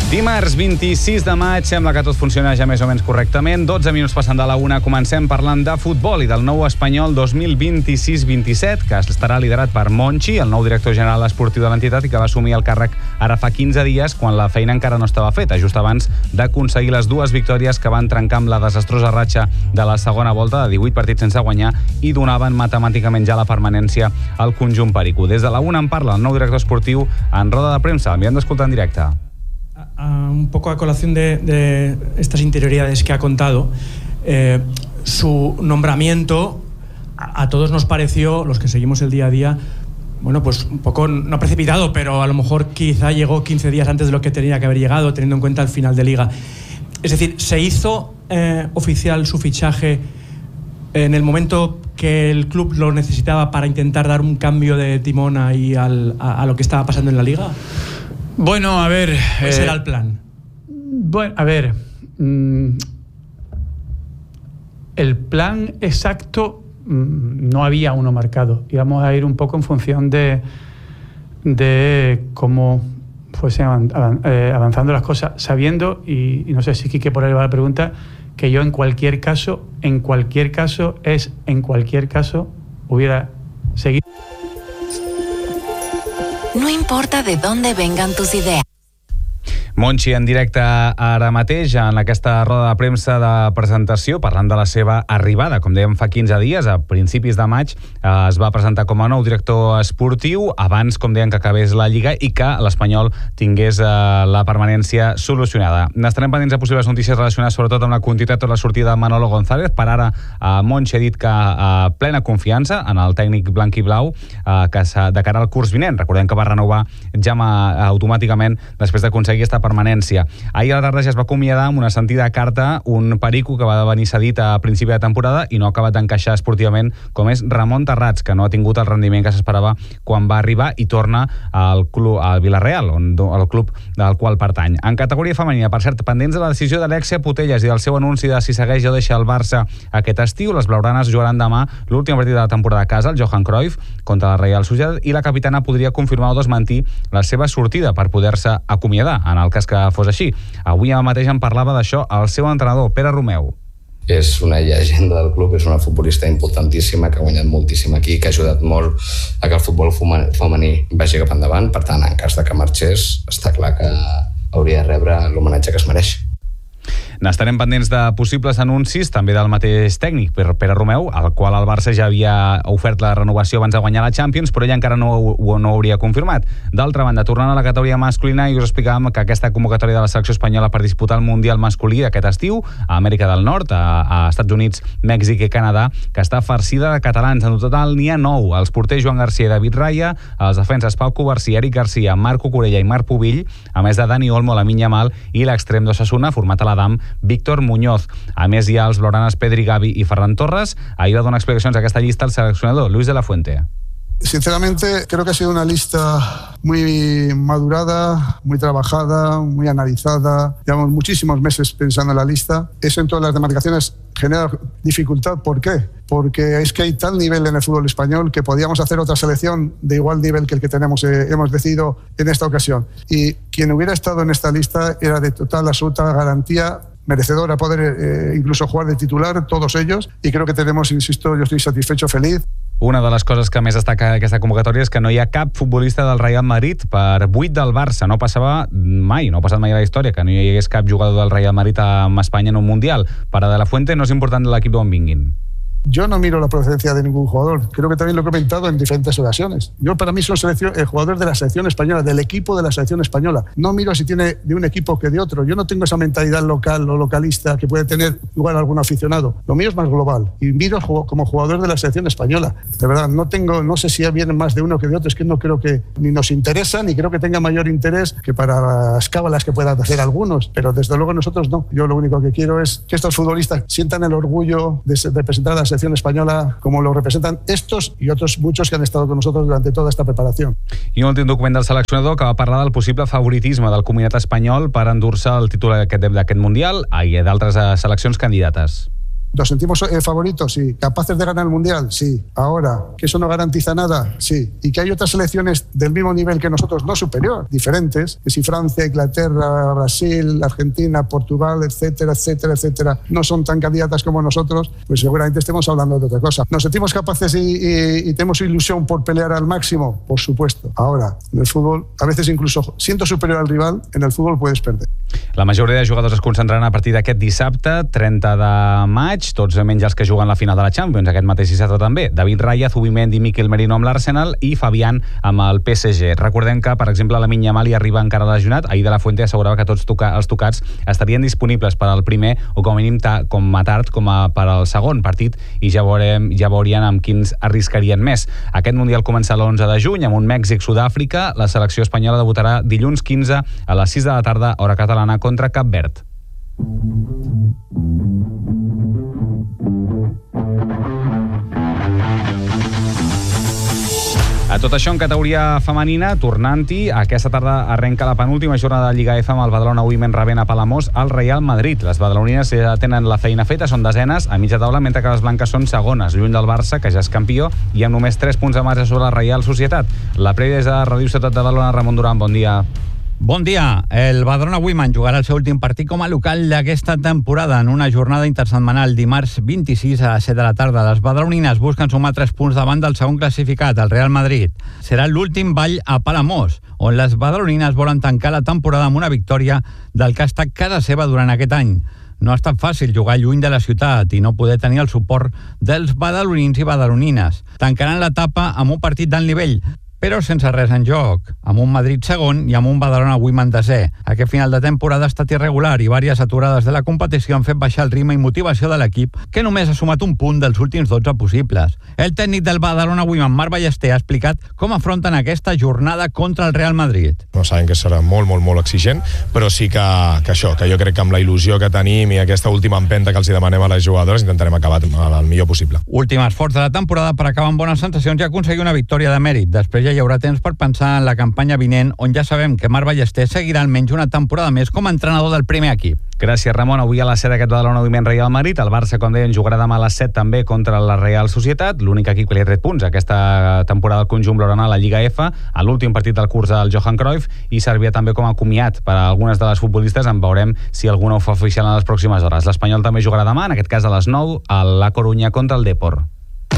Dimarts 26 de maig, sembla que tot funciona ja més o menys correctament. 12 minuts passant de la 1, comencem parlant de futbol i del nou Espanyol 2026-27, que estarà liderat per Monchi, el nou director general esportiu de l'entitat i que va assumir el càrrec ara fa 15 dies, quan la feina encara no estava feta, just abans d'aconseguir les 2 victòries que van trencar amb la desastrosa ratxa de la segona volta de 18 partits sense guanyar i donaven matemàticament ja la permanència al conjunt perico. Des de la 1 en parla el nou director esportiu en roda de premsa. El mirem d'escoltar en directe. Un poco a colación de estas interioridades que ha contado, su nombramiento a todos nos pareció, los que seguimos el día a día, bueno, pues un poco, no precipitado, pero a lo mejor quizá llegó 15 días antes de lo que tenía que haber llegado, teniendo en cuenta el final de Liga. Es decir, ¿se hizo oficial su fichaje en el momento que el club lo necesitaba para intentar dar un cambio de timón ahí a lo que estaba pasando en la Liga? Bueno, a ver... ¿Ese era el plan? Bueno, a ver... el plan exacto no había uno marcado. Íbamos a ir un poco en función de cómo fuesen avanzando las cosas, sabiendo, y no sé si Quique por ahí va la pregunta, que yo en cualquier caso hubiera seguido. No importa de dónde vengan tus ideas. Monchi en directe ara mateix en aquesta roda de premsa de presentació parlant de la seva arribada. Com dèiem, fa 15 dies, a principis de maig, es va presentar com a nou director esportiu abans, com dèiem, que acabés la Lliga i que l'Espanyol tingués la permanència solucionada. N'estarem pendents de possibles notícies relacionades sobretot amb la continuïtat o la sortida de Manolo González. Per ara, Monchi ha dit que plena confiança en el tècnic blanc i blau de cara al curs vinent. Recordem que va renovar ja automàticament després d'aconseguir esta permanència. Ahir a la tarda ja es va acomiadar amb una sentida carta un perico que va venir cedit a principi de temporada i no ha acabat d'encaixar esportivament, com és Ramon Terrats, que no ha tingut el rendiment que s'esperava quan va arribar i torna al club, al Villarreal, el club del qual pertany. En categoria femenina, per cert, pendents de la decisió d'Alexia Putellas i del seu anunci de si segueix o deixa el Barça aquest estiu, les blaugranes jugaran demà l'últim partit de la temporada a casa, el Johan Cruyff, contra la Real Sociedad, i la capitana podria confirmar o desmentir la seva sortida per poder-se acomiadar, en el cas que fos així. Avui mateix en parlava d'això el seu entrenador, Pere Romeu. És una llegenda del club, és una futbolista importantíssima que ha guanyat moltíssim aquí, que ha ajudat molt a que el futbol femení vagi cap endavant. Per tant, en cas de que marxés, està clar que hauria de rebre l'homenatge que es mereix. N'estarem pendents de possibles anuncis també del mateix tècnic, Pere Romeu, al qual el Barça ja havia ofert la renovació abans de guanyar la Champions, però ell encara no ho hauria confirmat. D'altra banda, tornant a la categoria masculina, i us explicàvem que aquesta convocatòria de la selecció espanyola per disputar el Mundial masculí d'aquest estiu a Amèrica del Nord, a Estats Units, Mèxic i Canadà, que està farcida de catalans. En total n'hi ha 9. Els porters Joan Garcia i David Raya, els defenses Pau Covarsí, Eric Garcia, Marco Corella i Marc Pubill, a més de Dani Olmo, Lamine Yamal i l'extrem d'Osasuna, format a l'Adam, Víctor Muñoz. A més, hi ha els blaugranes Pedri Gavi i Ferran Torres. Ahir va donar explicacions a aquesta llista el seleccionador Luis de la Fuente. Sinceramente, creo que ha sido una lista muy madurada, muy trabajada, muy analizada. Llevamos muchísimos meses pensando en la lista. Eso en todas las demarcaciones genera dificultad. ¿Por qué? Porque es que hay tal nivel en el fútbol español que podíamos hacer otra selección de igual nivel que el que tenemos, hemos decidido en esta ocasión. Y quien hubiera estado en esta lista era de total, absoluta garantía, merecedor a poder incluso jugar de titular, todos ellos, y creo que tenemos, insisto, yo estoy satisfecho, feliz. Una de les coses que més destaca d'aquesta convocatòria és que no hi ha cap futbolista del Real Madrid per 8 del Barça. No passava mai, no ha passat mai a la història que no hi hagués cap jugador del Real Madrid amb Espanya en un Mundial. Per a De La Fuente no és important l'equip d'on vinguin. Yo no miro la procedencia de ningún jugador. Creo que también lo he comentado en diferentes ocasiones. Yo, para mí, son jugadores de la selección española, del equipo de la selección española. No miro si tiene de un equipo que de otro. Yo no tengo esa mentalidad local o localista que puede tener igual algún aficionado. Lo mío es más global. Y miro como jugador de la selección española. De verdad, no sé si vienen más de uno que de otro. Es que no creo que ni nos interesa, ni creo que tenga mayor interés que para las cábalas que puedan hacer algunos. Pero desde luego nosotros no. Yo lo único que quiero es que estos futbolistas sientan el orgullo de representar a la selección española como lo representan estos y otros muchos que han estado con nosotros durante toda esta preparación. I un últim document del seleccionador que va parlar del possible favoritisme del combinat espanyol per endur-se el títol d'aquest Mundial i d'altres seleccions candidates. ¿Nos sentimos favoritos? Sí. ¿Capaces de ganar el Mundial? Sí. Ahora, ¿que eso no garantiza nada? Sí. Y que hay otras selecciones del mismo nivel que nosotros, no superior, diferentes, que si Francia, Inglaterra, Brasil, Argentina, Portugal, etcétera, etcétera, etcétera, no son tan candidatas como nosotros, pues seguramente estemos hablando de otra cosa. ¿Nos sentimos capaces y tenemos ilusión por pelear al máximo? Por supuesto. Ahora, en el fútbol, a veces incluso siendo superior al rival, en el fútbol puedes perder. La majoria de jugadors es concentraran a partir d'aquest dissabte, 30 de maig, tots menys els que juguen la final de la Champions, aquest mateix dissabte també. David Raya, Zubimendi i Miquel Merino amb l'Arsenal i Fabián amb el PSG. Recordem que, per exemple, Lamine Yamal hi arriba encara lesionat. Ahir de la Fuente assegurava que tots els tocats estarien disponibles per al primer o com a mínim com a tard com a per al segon partit i ja veurien amb quins arriscarien més. Aquest Mundial comença l'11 de juny amb un Mèxic-Sud-àfrica. La selecció espanyola debutarà dilluns 15 a les 6 de la tarda, hora catalana, contra Cap Verd. A tot això, en categoria femenina, tornant-hi, aquesta tarda arrenca la penúltima jornada de Lliga F amb el Badalona Women rebent a Palamós al Real Madrid. Les badalonines ja tenen la feina feta, són desenes a mitja taula, mentre que les blanques són segones, lluny del Barça, que ja és campió, i amb només 3 punts de marge sobre la Reial Societat. La prèvia és de Ràdio Ciutat de Badalona, Ramon Duran, bon dia. Bon dia. El Badalona Women jugarà el seu últim partit com a local d'aquesta temporada en una jornada intersetmanal dimarts 26 a les 7 de la tarda. Les badalonines busquen sumar 3 punts davant del segon classificat, el Real Madrid. Serà l'últim ball a Palamós, on les badalonines volen tancar la temporada amb una victòria del que ha estat casa seva durant aquest any. No ha estat fàcil jugar lluny de la ciutat i no poder tenir el suport dels badalonins i badalonines. Tancaran l'etapa amb un partit d'alt nivell, però sense res en joc, amb un Madrid segon i amb un Badalona Women desè. Aquest final de temporada ha estat irregular i diverses aturades de la competició han fet baixar el ritme i motivació de l'equip, que només ha sumat un punt dels últims 12 possibles. El tècnic del Badalona Women, Marc Ballester, ha explicat com afronten aquesta jornada contra el Real Madrid. No, sabem que serà molt exigent, però sí que jo crec que amb la il·lusió que tenim i aquesta última empenta que els demanem a les jugadores intentarem acabar el millor possible. Últim esforç de la temporada per acabar amb bones sensacions i aconseguir una victòria de mèrit. Després ja hi haurà temps per pensar en la campanya vinent, on ja sabem que Marc Ballester seguirà almenys una temporada més com a entrenador del primer equip. Gràcies, Ramon. Avui a les 7 aquest Badalona Women Real Madrid. El Barça, com deien, jugarà demà a les 7 també contra la Real Societat. L'únic equip que li ha tret punts aquesta temporada al conjunt blaugrana a la Lliga F, a l'últim partit del curs del Johan Cruyff, i servia també com a comiat per a algunes de les futbolistes. En veurem si alguna ho fa oficial en les pròximes hores. L'Espanyol també jugarà demà, en aquest cas a les 9, a la Corunya contra el Depor.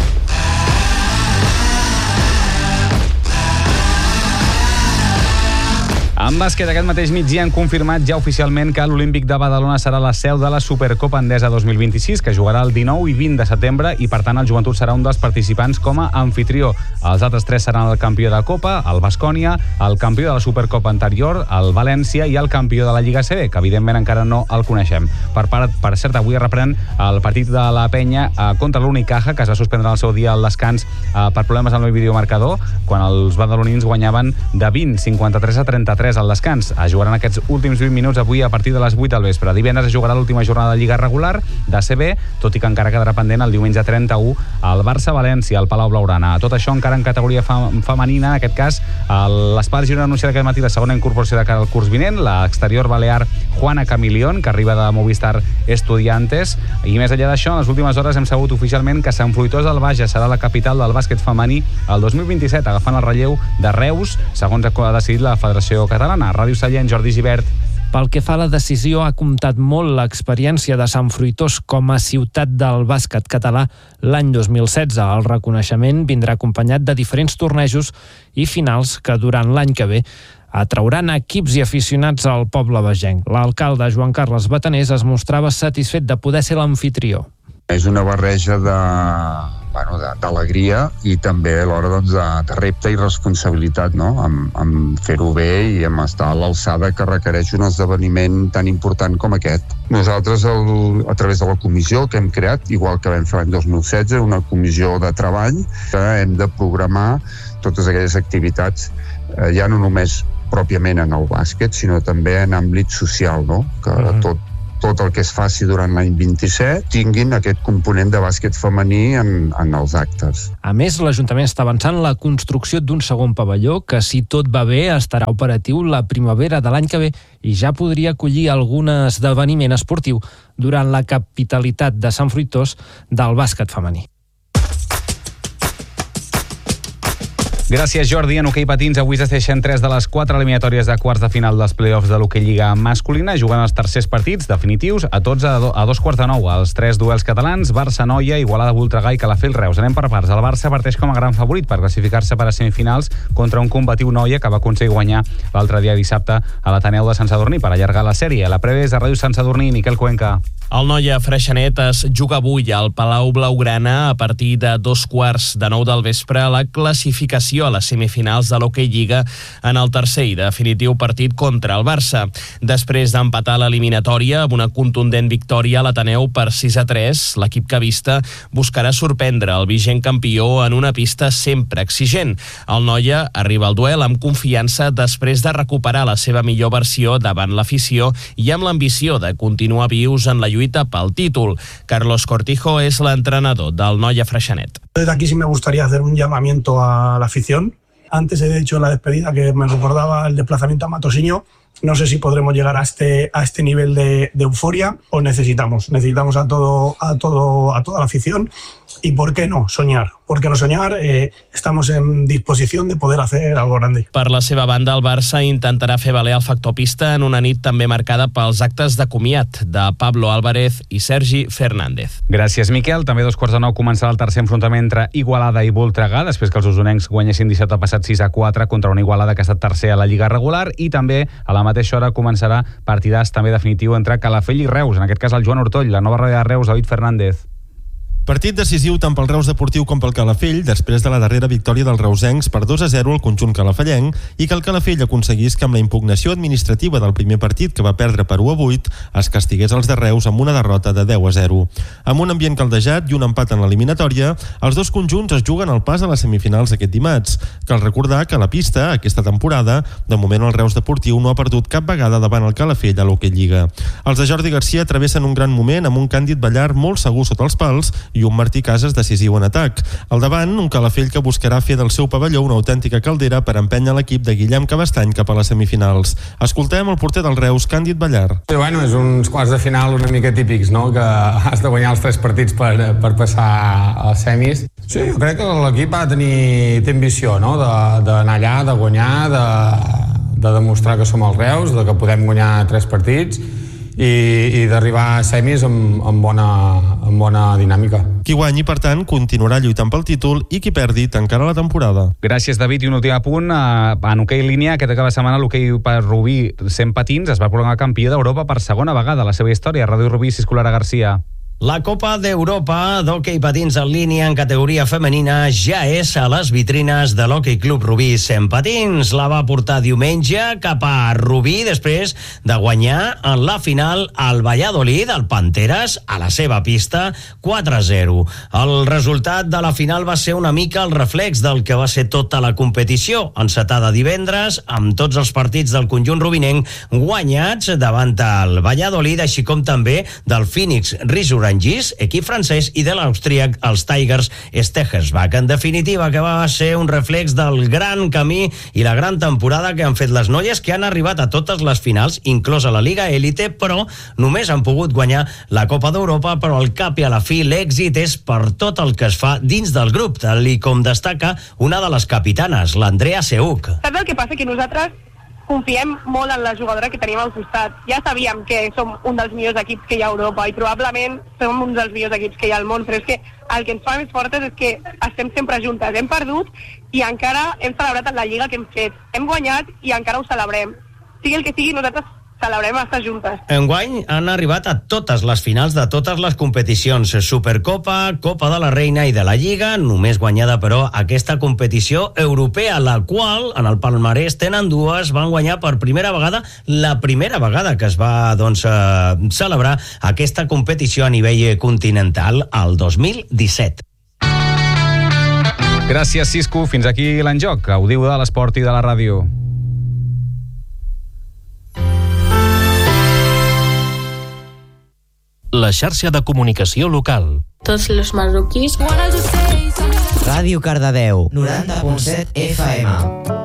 En bàsquet, aquest mateix migdia han confirmat ja oficialment que l'Olímpic de Badalona serà la seu de la Supercopa Endesa 2026, que jugarà el 19 i 20 de setembre, i per tant el Joventut serà un dels participants com a anfitrió. Els altres 3 seran el campió de Copa, el Baskonia, el campió de la Supercopa anterior, el València, i el campió de la Lliga CB, que evidentment encara no el coneixem. Per cert, avui reprèn el partit de la Penya contra l'Unicaja, que es va suspendre al seu dia al descans per problemes amb el videomarcador, quan els badalonins guanyaven de 20, 53 a 33 al descans. Es jugaran aquests últims 20 minuts avui a partir de les 8 del vespre. Divendres es jugarà l'última jornada de Lliga regular de CB, tot i que encara quedarà pendent el diumenge 31 al Barça-València, al Palau Blaugrana. Tot això encara en categoria femenina. En aquest cas, l'Espar Girona ha anunciat aquest matí la segona incorporació de cara al curs vinent, l'exterior balear Juana Camilión, que arriba de Movistar Estudiantes. I més enllà d'això, en les últimes hores hem sabut oficialment que Sant Fruitós del Bages serà la capital del bàsquet femení el 2027, agafant el relleu de Reus, segons ha decidit la Federació Catalana. Ràdio Sallent, Jordi Gibert. Pel que fa a la decisió, ha comptat molt l'experiència de Sant Fruitós com a ciutat del bàsquet català l'any 2016. El reconeixement vindrà acompanyat de diferents tornejos i finals que durant l'any que ve atrauran equips i aficionats al poble bagenc. L'alcalde Joan Carles Batanés es mostrava satisfet de poder ser l'amfitrió. És una barreja d'alegria i també alhora de repte i responsabilitat, no? Amb fer-ho bé i amb estar a l'alçada que requereix un esdeveniment tan important com aquest. Nosaltres, a través de la comissió que hem creat, igual que vam fer l'any 2016, una comissió de treball que hem de programar totes aquelles activitats, ja no només pròpiament en el bàsquet, sinó també en àmbit social, no? Que tot el que es faci durant l'any 27 tinguin aquest component de bàsquet femení en els actes. A més, l'Ajuntament està avançant la construcció d'un segon pavelló que, si tot va bé, estarà operatiu la primavera de l'any que ve i ja podria acollir algun esdeveniment esportiu durant la capitalitat de Sant Fruitós del bàsquet femení. Gràcies, Jordi. En hoquei patins, avui es deixen 3 de les 4 eliminatòries de quarts de final dels play-offs de l'hoquei Lliga masculina. Juguen els tercers partits definitius a tots a 2:45. Els 3 duels catalans, Barça-Noia, Igualada-Voltregà i Calafell-Reus. Anem per parts. El Barça parteix com a gran favorit per classificar-se per a semifinals contra un combatiu Noia que va aconseguir guanyar l'altre dia dissabte a l'Ateneu de Sant Sadurní per allargar la sèrie. La prèvia és a Ràdio Sant Sadurní. Miquel Cuenca. El Noia Freixenet es juga avui al Palau Blaugrana a partir de 2:15 del vespre a la classificació a les semifinals de l'Hockey Lliga en el tercer i definitiu partit contra el Barça. Després d'empatar l'eliminatòria amb una contundent victòria a l'Ateneu per 6-3, l'equip cavista buscarà sorprendre el vigent campió en una pista sempre exigent. El Noia arriba al duel amb confiança després de recuperar la seva millor versió davant l'afició i amb l'ambició de continuar vius en la lluita pel títol. Carlos Cortijo es l'entrenador del Noia Freixenet. Desde aquí sí me gustaría hacer un llamamiento a la afición. Antes he dicho en la despedida que me recordaba el desplazamiento a Matosiño. No sé si podremos llegar a este nivel de euforia o necesitamos a toda la afición. Y ¿por qué no soñar? ¿Por qué no soñar? Estamos en disposición de poder hacer algo grande. Per la seva banda, el Barça intentarà fer valer el factor pista en una nit també marcada pels actes de comiat de Pablo Álvarez i Sergi Fernández. Gràcies, Miquel. També a 8:45 començarà el tercer enfrontament entre Igualada i Voltregà, després que els usonencs guanyessin dissabte passat 6-4 contra una Igualada que ha estat tercer a la Lliga regular, i també a la mateixa hora començarà partidàs també definitiu entre Calafell i Reus, en aquest cas el Joan Ortoll, la nova ràdio de Reus, David Fernández. Partit decisiu tant pel Reus Deportiu com pel Calafell després de la darrera victòria dels reusencs per 2-0 al conjunt calafellenc i que el Calafell aconseguís que amb la impugnació administrativa del primer partit que va perdre per 1-8 es castigués els de Reus amb una derrota de 10-0. Amb un ambient caldejat i un empat en l'eliminatòria, els dos conjunts es juguen el pas a les semifinals aquest dimarts. Cal recordar que a la pista, aquesta temporada, de moment el Reus Deportiu no ha perdut cap vegada davant el Calafell a l'Hockey Lliga. Els de Jordi Garcia travessen un gran moment amb un Càndid Ballar molt segur sota els pals i un Martí Casas decisiu en atac. Al davant, un Calafell que buscarà fer del seu pavelló una autèntica caldera per empènyer l'equip de Guillem Cabestany cap a les semifinals. Escoltem el porter del Reus, Càndid Ballar. Sí, bueno, és uns quarts de final una mica típics, no? Que has de guanyar els 3 partits per passar a les semis. Sí, jo crec que l'equip té ambició, no? D'anar allà, de guanyar, de demostrar que som els Reus, de que podem guanyar 3 partits i d'arribar a semis amb bona dinàmica. Qui guanyi, per tant, continuarà lluitant pel títol i qui perdi tancarà la temporada. Gràcies, David. I un últim apunt. En hoquei línia, aquest cap de setmana l'hoquei per Rubí 100 patins es va proclamar campió d'Europa per segona vegada a la seva història. Ràdio Rubí, Ciscolara Garcia. La Copa d'Europa d'hoquei patins en línia en categoria femenina ja és a les vitrines de l'Hockey Club Rubí 100 patins. La va portar diumenge cap a Rubí després de guanyar en la final al Valladolid, el Panteres, a la seva pista 4-0. El resultat de la final va ser una mica el reflex del que va ser tota la competició, encetada divendres amb tots els partits del conjunt rubinenc guanyats davant el Valladolid, així com també del Phoenix Risura Angis, equip francès, i de l'austríac, els Tigers Stegersbach. En definitiva, que va ser un reflex del gran camí i la gran temporada que han fet les noies, que han arribat a totes les finals, inclosa la Liga Élite, però només han pogut guanyar la Copa d'Europa, però al cap i a la fi l'èxit és per tot el que es fa dins del grup, tal com destaca una de les capitanes, l'Andrea Seuc. Saps el que passa? Que nosaltres confiem molt en la jugadora que tenim al costat. Ja sabíem que som un dels millors equips que hi ha a Europa i probablement som un dels millors equips que hi ha al món, però és que el que ens fa més fortes és que estem sempre juntes. Hem perdut i encara hem celebrat en la Lliga que hem fet. Hem guanyat i encara ho celebrem. Sigui el que sigui, nosaltres celebrem estar juntes. Enguany han arribat a totes les finals de totes les competicions, Supercopa, Copa de la Reina i de la Lliga, només guanyada però aquesta competició europea, la qual en el palmarès tenen dues, van guanyar per primera vegada, la primera vegada que es va celebrar aquesta competició a nivell continental el 2017. Gràcies, Cisco. Fins aquí l'Enjoc. Gaudiu de l'esport i de la ràdio. la xarxa de comunicació local. Tots los marroquís. Ràdio Cardedeu, 90.7 FM.